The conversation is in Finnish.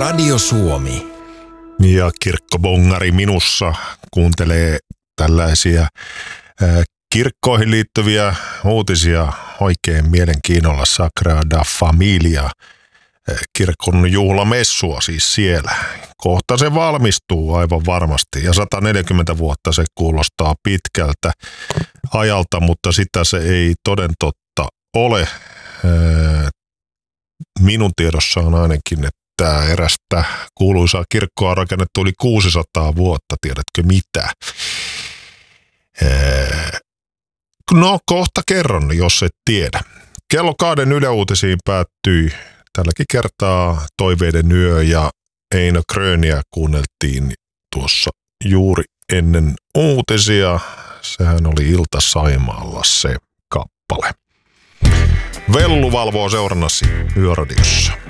Radio Suomi. Ja kirkkobongari minussa kuuntelee tällaisia kirkkoihin liittyviä uutisia oikein mielenkiinnolla. Sagrada Familia, kirkon juhlamessua siis siellä. Kohta se valmistuu aivan varmasti ja 140 vuotta se kuulostaa pitkältä ajalta, mutta sitä se ei toden totta ole. Minun tiedossa on ainakin, että erästä kuuluisaa kirkkoa on rakennettu yli 600 vuotta, tiedätkö mitä? No kohta kerron, jos et tiedä. Kello 2 Yle Uutisiin päättyi tälläkin kertaa Toiveiden yö ja Eino Gröniä kuunneltiin tuossa juuri ennen uutisia. Sehän oli Ilta Saimaalla se kappale. Vellu valvoo seurannasi Yöradiossa.